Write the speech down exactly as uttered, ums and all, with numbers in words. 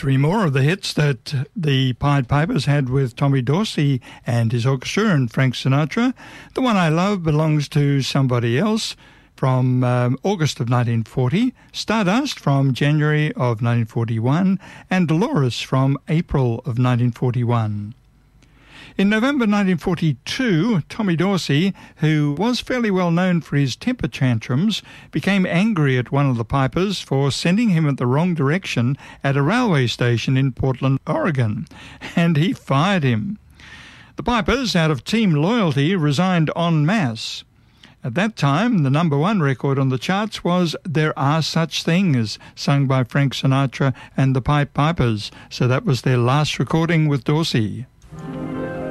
Three more of the hits that the Pied Pipers had with Tommy Dorsey and his orchestra and Frank Sinatra. The One I Love belongs to somebody else from um, August of nineteen forty, Stardust from January of nineteen forty-one, and Dolores from April of nineteen forty-one. In November nineteen forty-two, Tommy Dorsey, who was fairly well known for his temper tantrums, became angry at one of the Pipers for sending him in the wrong direction at a railway station in Portland, Oregon, and he fired him. The Pipers, out of team loyalty, resigned en masse. At that time, the number one record on the charts was There Are Such Things, sung by Frank Sinatra and the Pied Pipers, so that was their last recording with Dorsey.